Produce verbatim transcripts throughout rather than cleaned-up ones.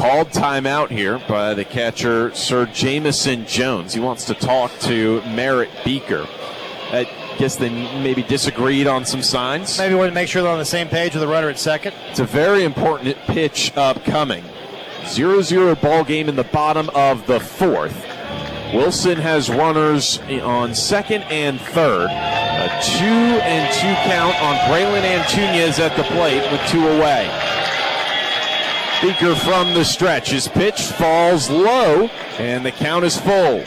called timeout here by the catcher, Sir Jamison Jones. He wants to talk to Merritt Beaker. I guess they maybe disagreed on some signs. Maybe want to make sure they're on the same page with the runner at second. It's a very important pitch upcoming. zero zero ball game in the bottom of the fourth. Wilson has runners on second and third. A two and two count on Braylon Antunez at the plate with two away. Beaker from the stretch. His pitch falls low, and the count is full.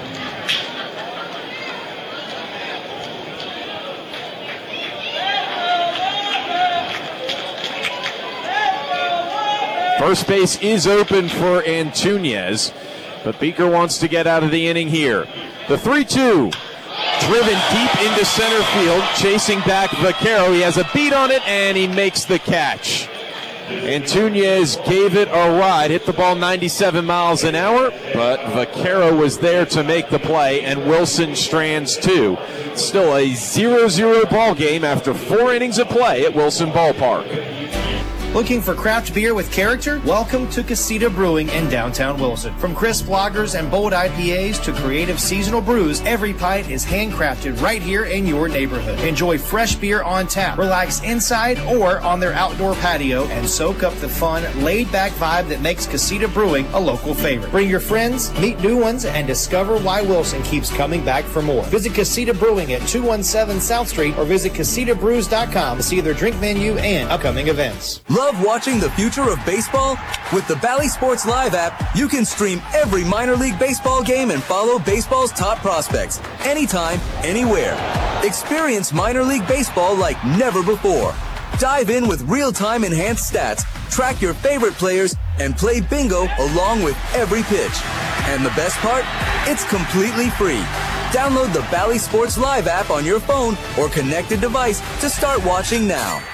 First base is open for Antunez, but Beaker wants to get out of the inning here. The three two, driven deep into center field, chasing back Vaquero. He has a beat on it, and he makes the catch. Antunez gave it a ride, hit the ball ninety-seven miles an hour, but Vaquero was there to make the play, and Wilson strands two. Still a zero zero ball game after four innings of play at Wilson Ballpark. Looking for craft beer with character? Welcome to Casita Brewing in downtown Wilson. From crisp lagers and bold I P As to creative seasonal brews, every pint is handcrafted right here in your neighborhood. Enjoy fresh beer on tap, relax inside or on their outdoor patio, and soak up the fun, laid-back vibe that makes Casita Brewing a local favorite. Bring your friends, meet new ones, and discover why Wilson keeps coming back for more. Visit Casita Brewing at two one seven South Street or visit casita brews dot com to see their drink menu and upcoming events. Love watching the future of baseball? With the Bally Sports Live app, you can stream every minor league baseball game and follow baseball's top prospects anytime, anywhere. Experience minor league baseball like never before. Dive in with real-time enhanced stats, track your favorite players, and play bingo along with every pitch. And the best part? It's completely free. Download the Bally Sports Live app on your phone or connected device to start watching now.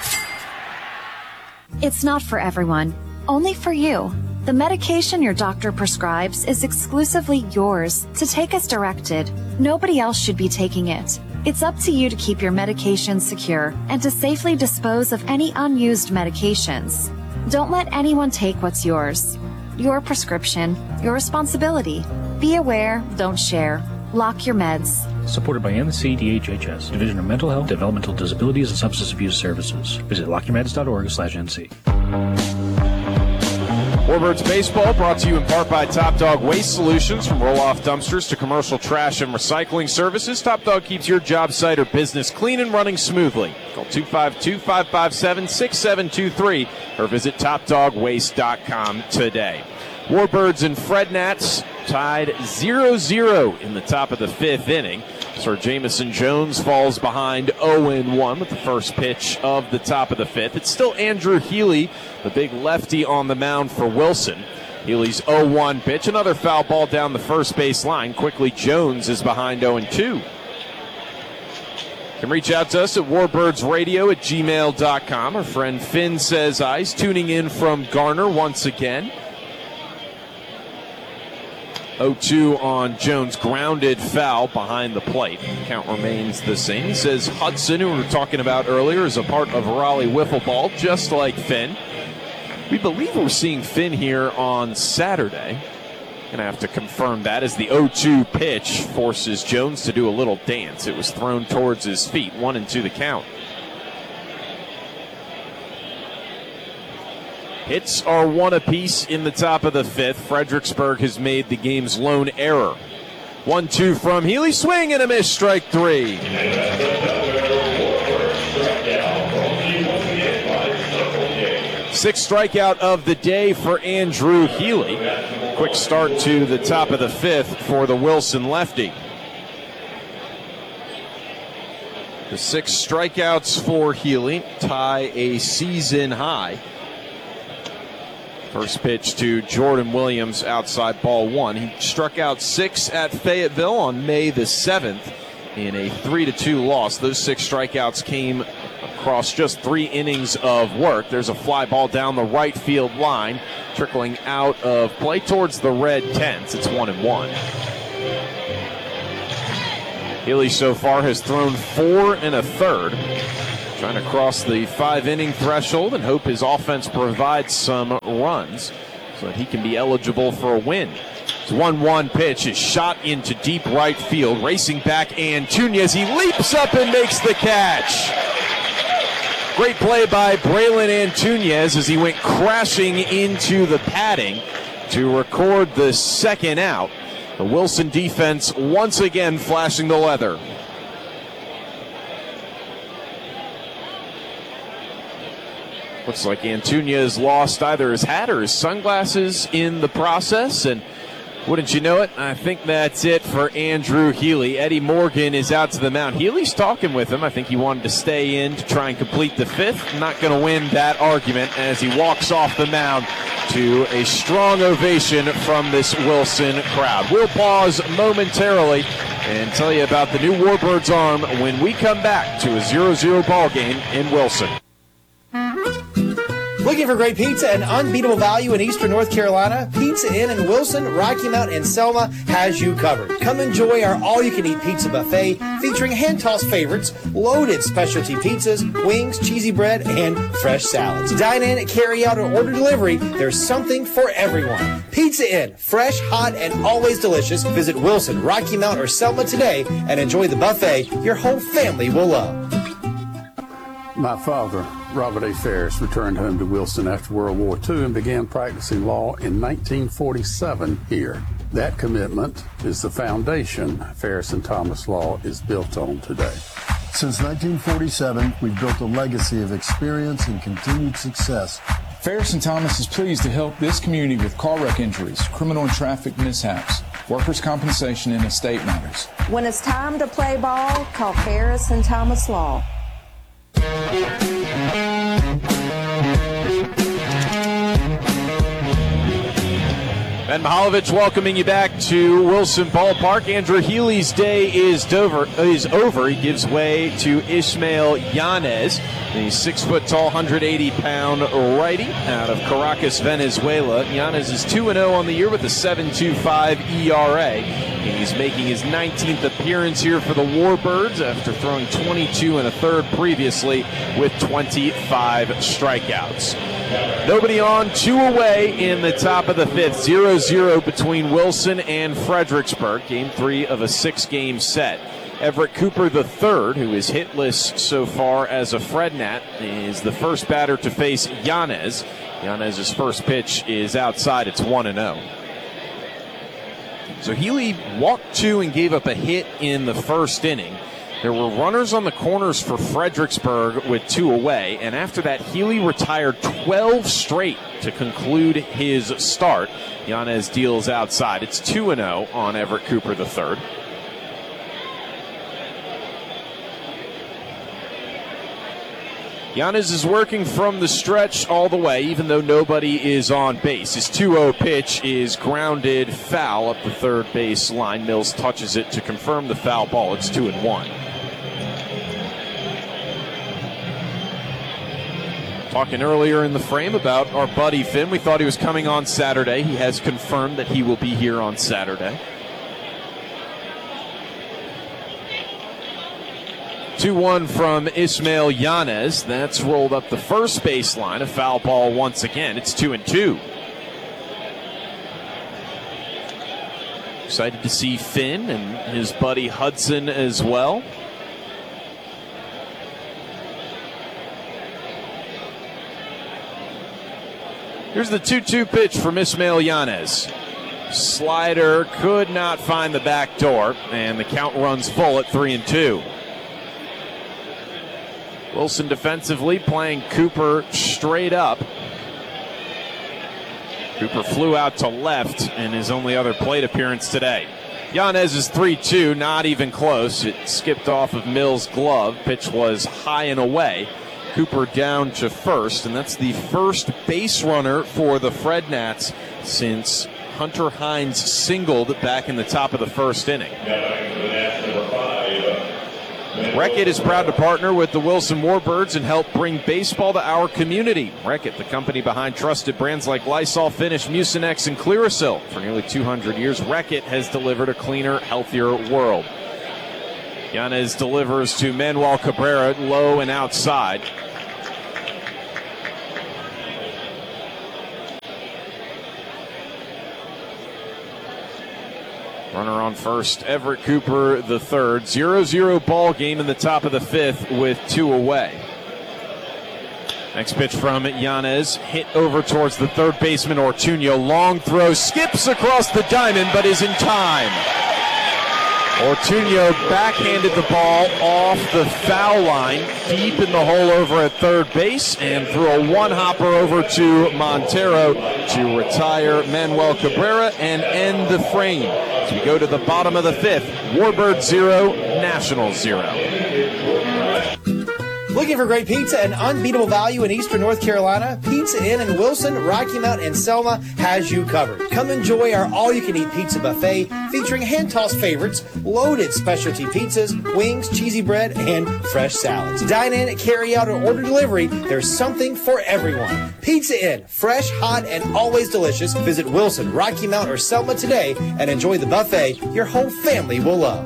It's not for everyone, only for you. The medication your doctor prescribes is exclusively yours to take as directed. Nobody else should be taking it. It's up to you to keep your medication secure and to safely dispose of any unused medications. Don't let anyone take what's yours. Your prescription, your responsibility. Be aware, don't share. Lock your meds. Supported by N C D H H S, Division of Mental Health, Developmental Disabilities, and Substance Abuse Services. Visit lock your meds dot org slash N C. Warbirds Baseball brought to you in part by Top Dog Waste Solutions. From roll-off dumpsters to commercial trash and recycling services, Top Dog keeps your job site or business clean and running smoothly. Call two five two, five five seven, six seven two three or visit top dog waste dot com today. Warbirds and Fred Nats tied zero zero in the top of the fifth inning. Sir Jamison Jones falls behind oh and one with the first pitch of the top of the fifth. It's still Andrew Healy, the big lefty, on the mound for Wilson. Healy's oh one pitch, another foul ball down the first base line. Quickly, Jones is behind oh and two. You can reach out to us at warbirdsradio at gmail dot com. Our friend Finn says hi. He's tuning in from Garner once again. oh two on Jones, grounded foul behind the plate. Count remains the same. He says Hudson, who we were talking about earlier, is a part of Raleigh Wiffle Ball, just like Finn. We believe we're seeing Finn here on Saturday. Gonna have to confirm that as the oh two pitch forces Jones to do a little dance. It was thrown towards his feet, one and two the count. Hits are one apiece in the top of the fifth. Fredericksburg has made the game's lone error. one two from Healy. Swing and a miss, strike three. Sixth strikeout of the day for Andrew Healy. Quick start to the top of the fifth for the Wilson lefty. The six strikeouts for Healy tie a season high. First pitch to Jordan Williams, outside ball one. He struck out six at Fayetteville on May the seventh in a three to two loss. Those six strikeouts came across just three innings of work. There's a fly ball down the right field line, trickling out of play towards the red tents. It's one and one. Healy so far has thrown four and a third. Trying to cross the five-inning threshold and hope his offense provides some runs. so that he can be eligible for a win. It's one one pitch is shot into deep right field. Racing back, Antúñez. He leaps up and makes the catch. Great play by Braylon Antúñez as he went crashing into the padding to record the second out. The Wilson defense once again flashing the leather. Looks like Antúñez lost either his hat or his sunglasses in the process, and wouldn't you know it, I think that's it for Andrew Healy. Eddie Morgan is out to the mound. Healy's talking with him. I think he wanted to stay in to try and complete the fifth. Not going to win that argument as he walks off the mound to a strong ovation from this Wilson crowd. We'll pause momentarily and tell you about the new Warbirds arm when we come back to a zero zero ball game in Wilson. Looking for great pizza and unbeatable value in Eastern North Carolina? Pizza Inn in Wilson, Rocky Mount, and Selma has you covered. Come enjoy our all-you-can-eat pizza buffet featuring hand-tossed favorites, loaded specialty pizzas, wings, cheesy bread, and fresh salads. Dine in, carry out, or order delivery. There's something for everyone. Pizza Inn, fresh, hot, and always delicious. Visit Wilson, Rocky Mount, or Selma today and enjoy the buffet your whole family will love. My father, Robert A. Ferris, returned home to Wilson after World War Two and began practicing law in nineteen forty-seven here. That commitment is the foundation Ferris and Thomas Law is built on today. Since nineteen forty-seven, we've built a legacy of experience and continued success. Ferris and Thomas is pleased to help this community with car wreck injuries, criminal and traffic mishaps, workers' compensation, and estate matters. When it's time to play ball, call Ferris and Thomas Law. Ben Mihaljevic welcoming you back to Wilson Ballpark. Andrew Healy's day is dover, is over. He gives way to Ishmael Yanez, the six foot tall, one hundred eighty pound righty out of Caracas, Venezuela. Yanez is two and oh on the year with a seven point two five E R A. He's making his nineteenth appearance here for the Warbirds after throwing twenty-two and a third previously with twenty-five strikeouts. Nobody on, two away in the top of the fifth. zero zero between Wilson and Fredericksburg. Game three of a six-game set. Everett Cooper the third, who is hitless so far as a Frednat, is the first batter to face Yanez. Yanez's first pitch is outside. It's one and oh. So Healy walked two and gave up a hit in the first inning. There were runners on the corners for Fredericksburg with two away, and after that, Healy retired twelve straight to conclude his start. Yanez deals outside. It's two and oh on Everett Cooper the third. Yanez is working from the stretch all the way, even though nobody is on base. His two oh pitch is grounded foul up the third base line. Mills touches it to confirm the foul ball. It's two and one. Talking earlier in the frame about our buddy Finn. We thought he was coming on Saturday. He has confirmed that he will be here on Saturday. two one from Ishmael Yanez. That's rolled up the first baseline. A foul ball once again. It's two and two. Excited to see Finn and his buddy Hudson as well. Here's the two two pitch from Ishmael Yanez. Slider could not find the back door, and the count runs full at three and two. Wilson defensively playing Cooper straight up. Cooper flew out to left in his only other plate appearance today. Yanez is three two, not even close. It skipped off of Mills' glove. Pitch was high and away. Cooper down to first, and that's the first base runner for the Frednats since Hunter Hines singled back in the top of the first inning. Reckitt is proud to partner with the Wilson Warbirds and help bring baseball to our community. Reckitt, the company behind trusted brands like Lysol, Finish, Mucinex, and Clearasil. For nearly two hundred years, Reckitt has delivered a cleaner, healthier world. Yanez delivers to Manuel Cabrera, low and outside. Runner on first, Everett Cooper the third. zero zero ball game in the top of the fifth with two away. Next pitch from Yanez, hit over towards the third baseman Ortuño. Long throw, skips across the diamond, but is in time. Ortuño backhanded the ball off the foul line, deep in the hole over at third base, and threw a one-hopper over to Montero to retire Manuel Cabrera and end the frame. As we go to the bottom of the fifth, Warbirds zero, Nationals zero. Looking for great pizza and unbeatable value in Eastern North Carolina? Pizza Inn in Wilson, Rocky Mount, and Selma has you covered. Come enjoy our all-you-can-eat pizza buffet featuring hand-tossed favorites, loaded specialty pizzas, wings, cheesy bread, and fresh salads. Dine in, carry out, or order delivery. There's something for everyone. Pizza Inn, fresh, hot, and always delicious. Visit Wilson, Rocky Mount, or Selma today and enjoy the buffet your whole family will love.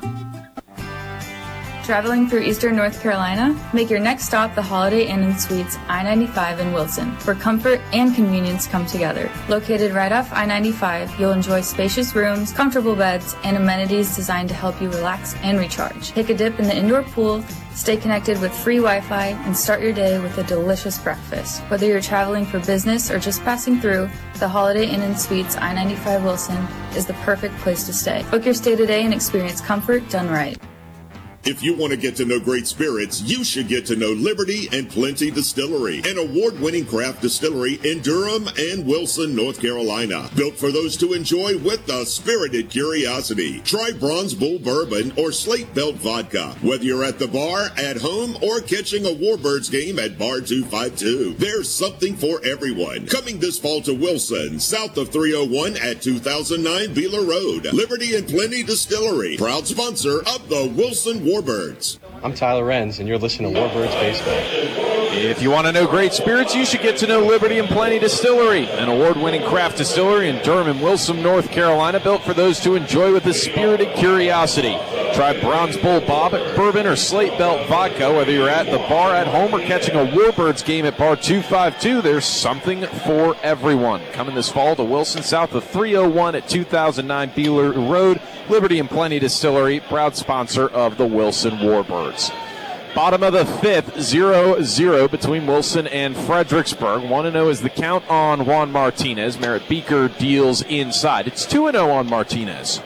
Traveling through Eastern North Carolina? Make your next stop the Holiday Inn and Suites I ninety-five in Wilson, where comfort and convenience come together. Located right off I ninety-five, you'll enjoy spacious rooms, comfortable beds, and amenities designed to help you relax and recharge. Take a dip in the indoor pool, stay connected with free Wi-Fi, and start your day with a delicious breakfast. Whether you're traveling for business or just passing through, the Holiday Inn and Suites I ninety-five Wilson is the perfect place to stay. Book your stay today and experience comfort done right. If you want to get to know great spirits, you should get to know Liberty and Plenty Distillery, an award-winning craft distillery in Durham and Wilson, North Carolina. Built for those to enjoy with a spirited curiosity. Try Bronze Bull Bourbon or Slate Belt Vodka. Whether you're at the bar, at home, or catching a Warbirds game at Bar two fifty-two, there's something for everyone. Coming this fall to Wilson, south of three oh one at two thousand nine Beeler Road. Liberty and Plenty Distillery, proud sponsor of the Wilson Warbirds. I'm Tyler Renz, and you're listening to Warbirds Baseball. If you want to know great spirits, you should get to know Liberty and Plenty Distillery, an award-winning craft distillery in Durham and Wilson, North Carolina, built for those to enjoy with a spirited curiosity. Try Bronze Bull Bob, Bourbon, or Slate Belt Vodka. Whether you're at the bar, at home, or catching a Warbirds game at Bar two fifty-two, there's something for everyone. Coming this fall to Wilson, south of three oh one at two thousand nine Beeler Road. Liberty and Plenty Distillery, proud sponsor of the Wilson Warbirds. Bottom of the fifth, zero zero between Wilson and Fredericksburg. one and oh is the count on Juan Martinez. Merritt Beaker deals inside. It's two and oh on Martinez.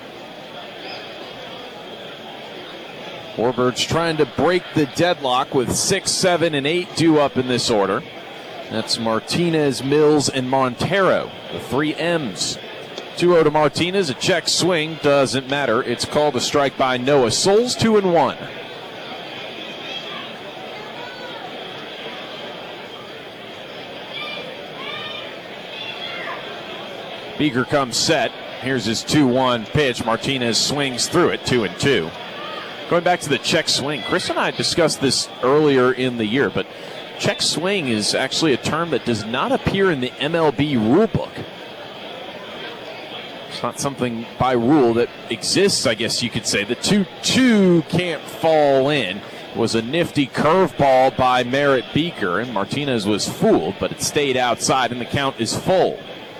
Warbirds trying to break the deadlock with six, seven, and eight due up in this order. That's Martinez, Mills, and Montero, the three M's. two oh to Martinez, a check swing, doesn't matter. It's called a strike by Noah Souls, two and one. Beaker comes set. Here's his two one pitch. Martinez swings through it, two and two. Going back to the check swing, Chris and I discussed this earlier in the year, but check swing is actually a term that does not appear in the M L B rulebook. It's not something by rule that exists, I guess you could say. The two two can't fall in. It was a nifty curveball by Merritt Beaker, and Martinez was fooled, but it stayed outside, and the count is full.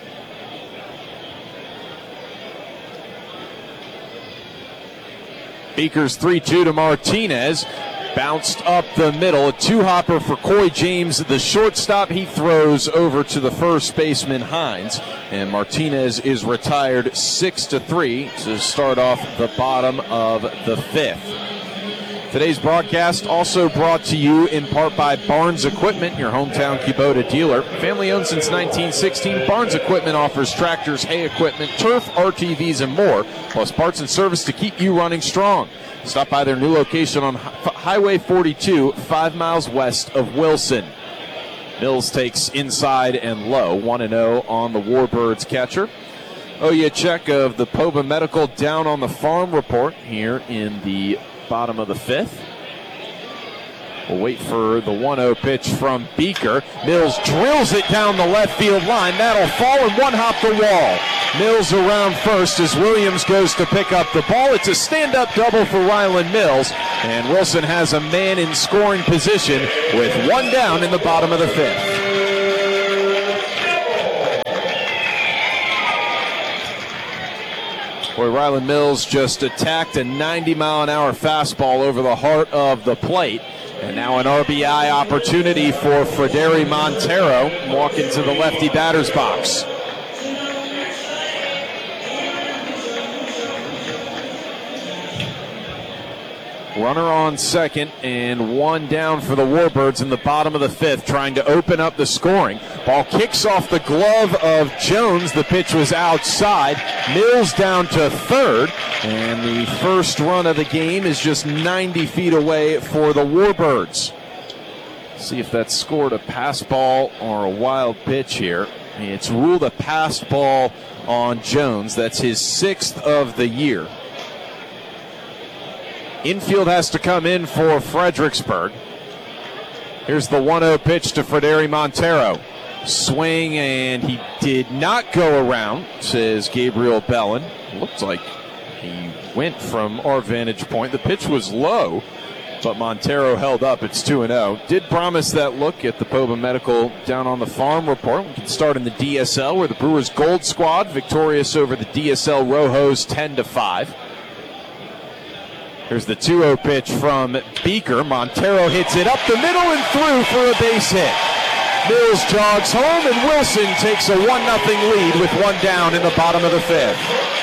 Beaker's three two to Martinez. Bounced up the middle. A two-hopper for Coy James, the shortstop. He throws over to the first baseman, Hines. And Martinez is retired six to three to start off the bottom of the fifth. Today's broadcast also brought to you in part by Barnes Equipment, your hometown Kubota dealer. Family owned since nineteen sixteen, Barnes Equipment offers tractors, hay equipment, turf, R T Vs, and more, plus parts and service to keep you running strong. Stop by their new location on Highway forty-two, five miles west of Wilson. Mills takes inside and low, one and oh on the Warbirds catcher. Oyechek of the Poba Medical down on the farm report here in the bottom of the fifth. We'll wait for the one oh pitch from Beaker. Mills drills it down the left field line. That'll fall and one hop the wall. Mills around first as Williams goes to pick up the ball. It's a stand-up double for Ryland Mills. And Wilson has a man in scoring position with one down in the bottom of the fifth. Boy, Ryland Mills just attacked a ninety mile an hour fastball over the heart of the plate. And now an R B I opportunity for Frederi Montero walking to the lefty batter's box. Runner on second and one down for the Warbirds in the bottom of the fifth, trying to open up the scoring. Ball kicks off the glove of Jones. The pitch was outside. Mills down to third, and the first run of the game is just ninety feet away for the Warbirds. See if that's scored a pass ball or a wild pitch here. It's ruled a pass ball on Jones. That's his sixth of the year. Infield has to come in for Fredericksburg. Here's the one oh pitch to Frederi Montero. Swing, and he did not go around, says Gabriel Bellin. Looks like he went from our vantage point. The pitch was low, but Montero held up. It's two and oh. Did promise that look at the Poba Medical Down on the Farm report. We can start in the D S L, where the Brewers Gold Squad victorious over the D S L Rojos ten to five. Here's the two oh pitch from Beeker. Montero hits it up the middle and through for a base hit. Mills jogs home, and Wilson takes a one nothing lead with one down in the bottom of the fifth.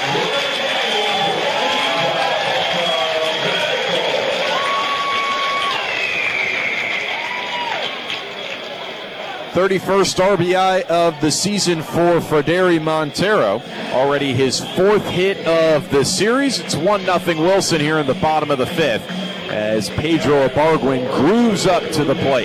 thirty-first R B I of the season for Frederi Montero. Already his fourth hit of the series. It's one nothing Wilson here in the bottom of the fifth as Pedro Ibargüen grooves up to the plate.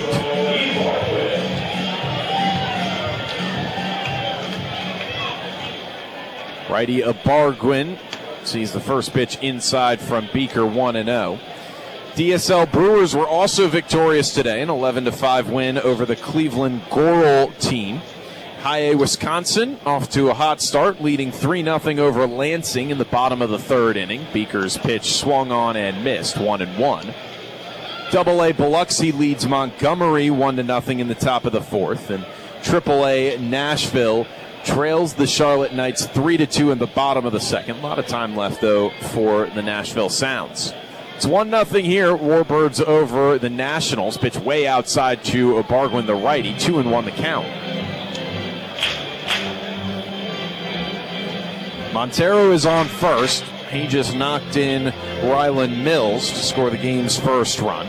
Righty Ibargüen sees the first pitch inside from Beeker, one and oh. D S L Brewers were also victorious today, an eleven to five win over the Cleveland Goral team. High A Wisconsin off to a hot start, leading three nothing over Lansing in the bottom of the third inning. Beeker's pitch swung on and missed, one and one. Double A Biloxi leads Montgomery one to nothing in the top of the fourth, and Triple A Nashville trails the Charlotte Knights three to two in the bottom of the second. A lot of time left, though, for the Nashville Sounds. It's one nothing here. Warbirds over the Nationals. Pitch way outside to Ibargüen, the righty. two and one the count. Montero is on first. He just knocked in Ryland Mills to score the game's first run.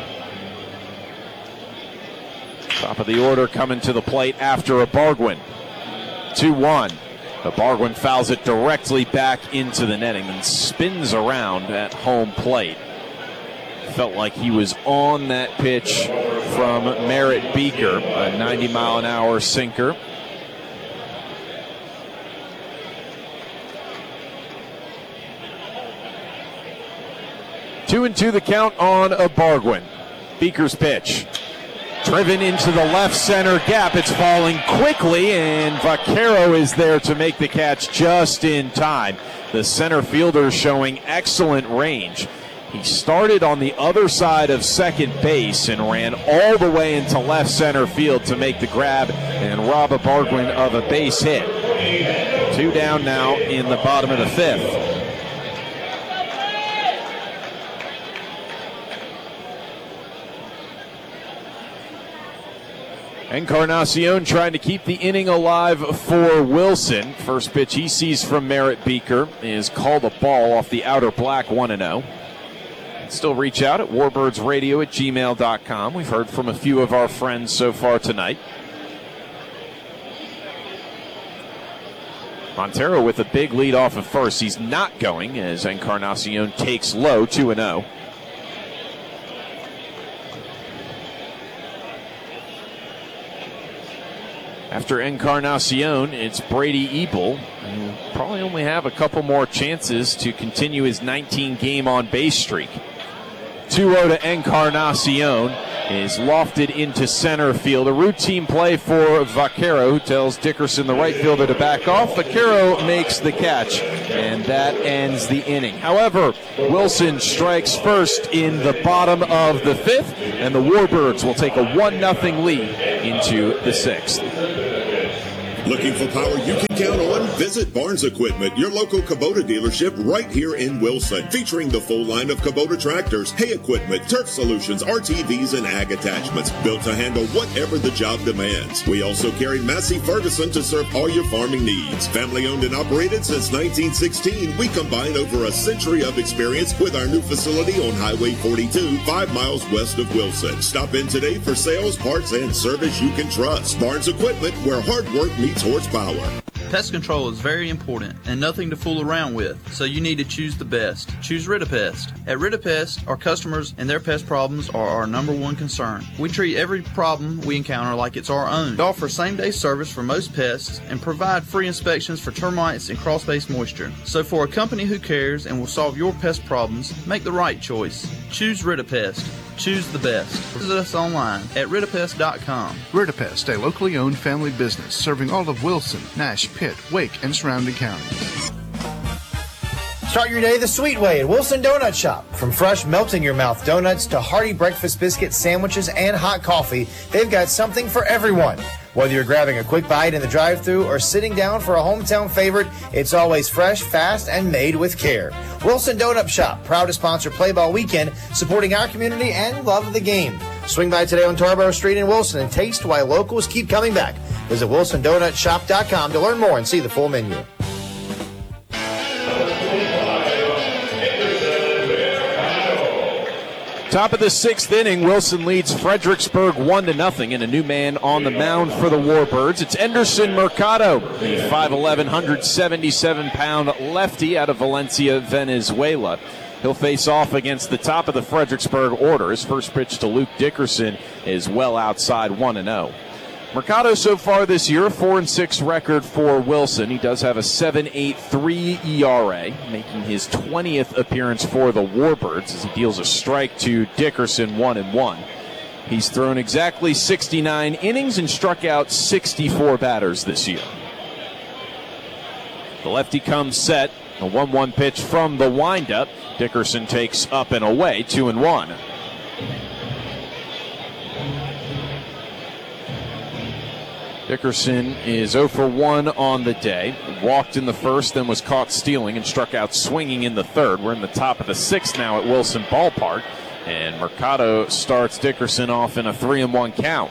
Top of the order coming to the plate after Ibargüen. two one. Ibargüen fouls it directly back into the netting and spins around at home plate. Felt like he was on that pitch from Merritt Beeker, a ninety mile an hour sinker. Two and two the count on Ibargüen. Beeker's pitch. Driven into the left center gap. It's falling quickly, and Vaquero is there to make the catch just in time. The center fielder showing excellent range. He started on the other side of second base and ran all the way into left center field to make the grab and rob Ibargüen of a base hit. Two down now in the bottom of the fifth. Encarnacion trying to keep the inning alive for Wilson. First pitch he sees from Merritt Beeker is called a ball off the outer black, one and oh. Still reach out at warbirdsradio at gmail dot com. We've heard from a few of our friends so far tonight. Montero with a big lead off of first. He's not going as Encarnacion takes low, two and oh. After Encarnacion, it's Brady Ebel, who will probably only have a couple more chances to continue his nineteen game on base streak. two oh to Encarnacion is lofted into center field. A routine play for Vaquero, who tells Dickerson, the right fielder, to back off. Vaquero makes the catch, and that ends the inning. However, Wilson strikes first in the bottom of the fifth, and the Warbirds will take a one nothing lead into the sixth. Looking for power you can count on? Visit Barnes Equipment, your local Kubota dealership right here in Wilson, featuring the full line of Kubota tractors, hay equipment, turf solutions, R T Vs, and ag attachments, built to handle whatever the job demands. We also carry Massey Ferguson to serve all your farming needs. Family owned and operated since nineteen sixteen, we combine over a century of experience with our new facility on Highway forty-two, five miles west of Wilson. Stop in today for sales, parts, and service you can trust. Barnes Equipment, where hard work meets horsepower. Pest control is very important and nothing to fool around with, so you need to choose the best. Choose Ritapest. At Ritapest, our customers and their pest problems are our number one concern. We treat every problem we encounter like it's our own. We offer same-day service for most pests and provide free inspections for termites and crawl-space moisture. So for a company who cares and will solve your pest problems, make the right choice. Choose Ritapest. Choose the best. Visit us online at Ritapest dot com. Ritapest, a locally owned family business serving all of Wilson, Nash, Pitt, Wake, and surrounding counties. Start your day the sweet way at Wilson Donut Shop. From fresh melt-in-your-mouth donuts to hearty breakfast biscuits, sandwiches, and hot coffee, they've got something for everyone. Whether you're grabbing a quick bite in the drive-thru or sitting down for a hometown favorite, it's always fresh, fast, and made with care. Wilson Donut Shop, proud to sponsor Play Ball Weekend, supporting our community and love of the game. Swing by today on Tarboro Street in Wilson and taste why locals keep coming back. Visit Wilson Donut Shop dot com to learn more and see the full menu. Top of the sixth inning, Wilson leads Fredericksburg one to nothing, and a new man on the mound for the Warbirds. It's Enderson Mercado, the five eleven, one seventy-seven pound lefty out of Valencia, Venezuela. He'll face off against the top of the Fredericksburg order. His first pitch to Luke Dickerson is well outside one and oh. Mercado so far this year, four and six record for Wilson. He does have a seven point eight three E R A, making his twentieth appearance for the Warbirds as he deals a strike to Dickerson, one and one. He's thrown exactly sixty-nine innings and struck out sixty-four batters this year. The lefty comes set, a one one pitch from the windup. Dickerson takes up and away, two and one. Dickerson is oh for one on the day. Walked in the first, then was caught stealing and struck out swinging in the third. We're in the top of the sixth now at Wilson Ballpark, and Mercado starts Dickerson off in a three and one count.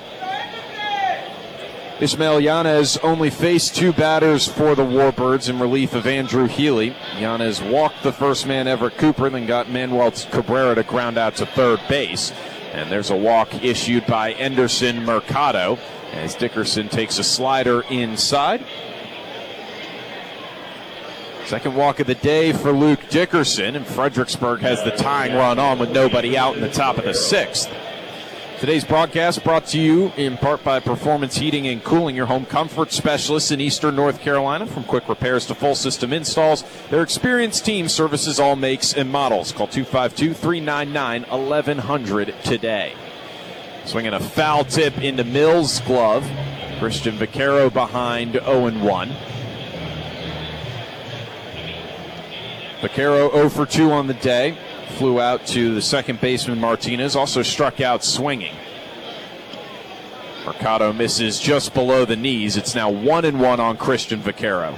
Ismael Yanez only faced two batters for the Warbirds in relief of Andrew Healy. Yanez walked the first man, Everett Cooper, then got Manuel Cabrera to ground out to third base. And there's a walk issued by Enderson Mercado as Dickerson takes a slider inside. Second walk of the day for Luke Dickerson, and Fredericksburg has the tying run on with nobody out in the top of the sixth. Today's broadcast brought to you in part by Performance Heating and Cooling, your home comfort specialists in Eastern North Carolina. From quick repairs to full system installs, their experienced team services all makes and models. Call two five two, three nine nine, eleven hundred today. Swinging a foul tip into Mills' glove. Christian Vaquero behind oh and one. Vaquero oh for two on the day. Flew out to the second baseman Martinez, also struck out swinging. Mercado misses just below the knees. It's now one and one on Christian Vaquero.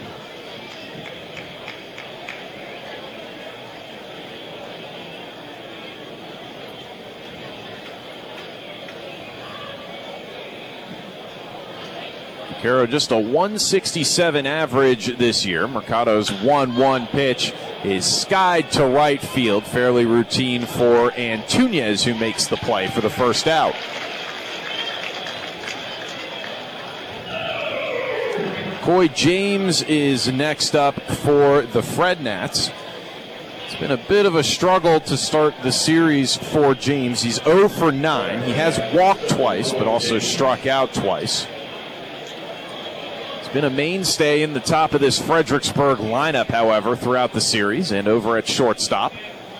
Vaquero just a one sixty-seven average this year. Mercado's one one pitch is skied to right field. Fairly routine for Antunez, who makes the play for the first out. Coy James is next up for the Frednats. It's been a bit of a struggle to start the series for James. He's oh for nine. He has walked twice, but also struck out twice. Been a mainstay in the top of this Fredericksburg lineup, however, throughout the series and over at shortstop.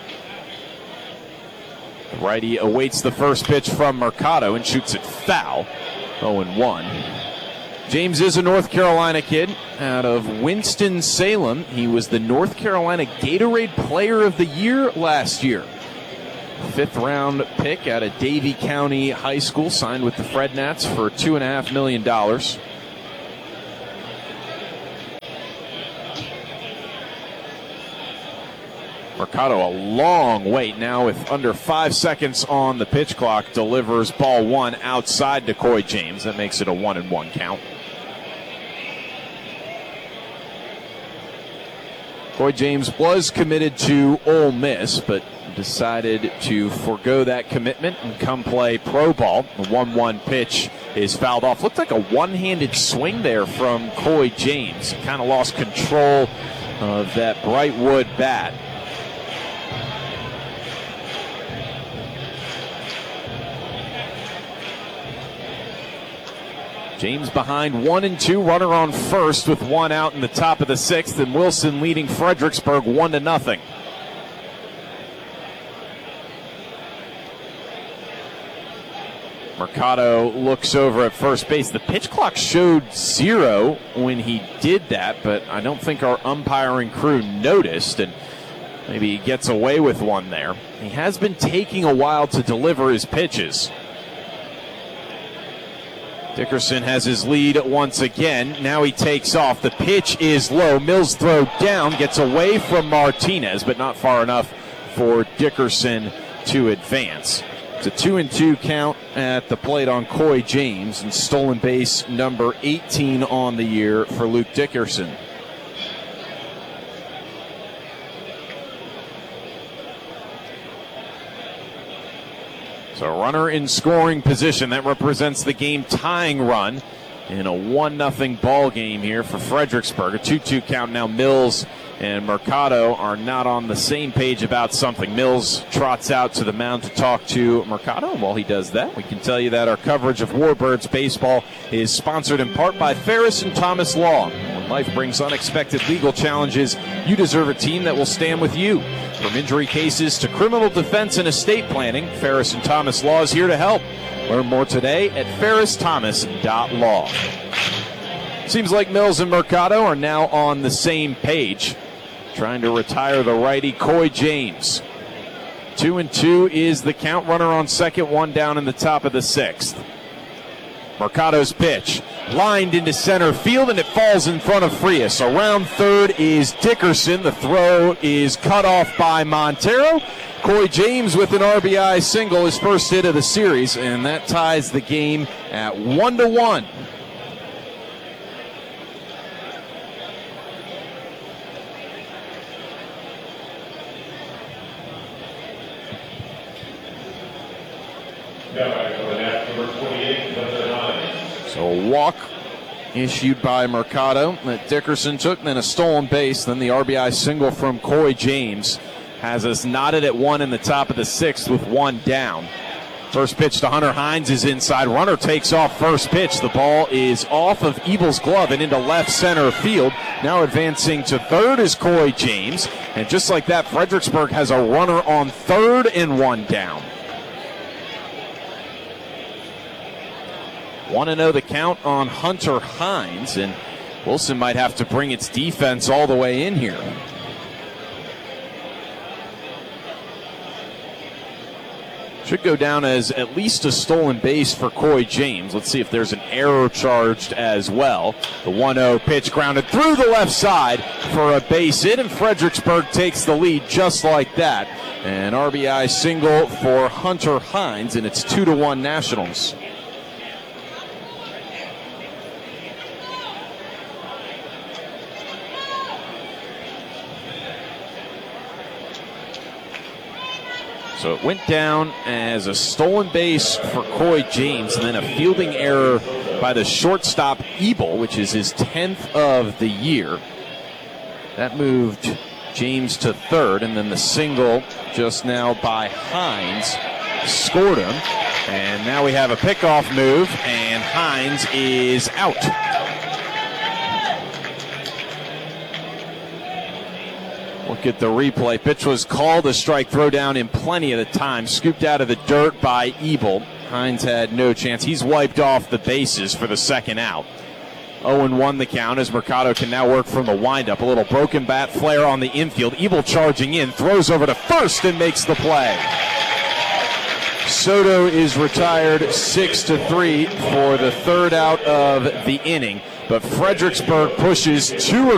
The righty awaits the first pitch from Mercado and shoots it foul. oh and one. James is a North Carolina kid out of Winston-Salem. He was the North Carolina Gatorade Player of the Year last year. Fifth round pick out of Davie County High School, signed with the Frednats for two and a half million dollars. Mercado a long wait now with under five seconds on the pitch clock. Delivers ball one outside to Coy James. That makes it a one and one count. Coy James was committed to Ole Miss, but decided to forego that commitment and come play pro ball. The one one pitch is fouled off. Looked like a one-handed swing there from Coy James. Kind of lost control of that bright wood bat. James behind one and two, runner on first with one out in the top of the sixth, and Wilson leading Fredericksburg one to nothing. Mercado looks over at first base. The pitch clock showed zero when he did that, but I don't think our umpiring crew noticed, and maybe he gets away with one there. He has been taking a while to deliver his pitches. Dickerson has his lead once again. Now he takes off. The pitch is low. Mills throw down, gets away from Martinez, but not far enough for Dickerson to advance. It's a two and two count at the plate on Coy James, and stolen base number eighteen on the year for Luke Dickerson. So a runner in scoring position. That represents the game tying run in a one nothing ball game here for Fredericksburg. A two two count now. Mills and Mercado are not on the same page about something. Mills trots out to the mound to talk to Mercado. And while he does that, we can tell you that our coverage of Warbirds baseball is sponsored in part by Ferris and Thomas Law. When life brings unexpected legal challenges, you deserve a team that will stand with you. From injury cases to criminal defense and estate planning, Ferris and Thomas Law is here to help. Learn more today at ferris thomas dot law. Seems like Mills and Mercado are now on the same page, trying to retire the righty Coy James. Two and two is the count. Runner on second, one down in the top of the sixth. Mercado's pitch lined into center field, and it falls in front of Frias. Around third is Dickerson. The throw is cut off by Montero. Coy James with an R B I single, his first hit of the series, and that ties the game at one to one. So a walk issued by Mercado that Dickerson took, then a stolen base, then the R B I single from Coy James has us knotted at one in the top of the sixth with one down. First pitch to Hunter Hines is inside. Runner takes off first pitch. The ball is off of Ebel's glove and into left center field. Now advancing to third is Coy James. And just like that, Fredericksburg has a runner on third and one down. one to oh the count on Hunter Hines, and Wilson might have to bring its defense all the way in here. Should go down as at least a stolen base for Coy James. Let's see if there's an error charged as well. The one oh pitch grounded through the left side for a base hit, and Fredericksburg takes the lead just like that. An R B I single for Hunter Hines, and it's two to one Nationals. So it went down as a stolen base for Coy James, and then a fielding error by the shortstop Ebel, which is his tenth of the year. That moved James to third, and then the single just now by Hines scored him. And now we have a pickoff move, and Hines is out. Look at the replay. Pitch was called a strike, throw down in plenty of the time. Scooped out of the dirt by Ebel. Hines had no chance. He's wiped off the bases for the second out. oh and one the count as Mercado can now work from the windup. A little broken bat flare on the infield. Ebel charging in, throws over to first and makes the play. Soto is retired six to three for the third out of the inning. But Fredericksburg pushes two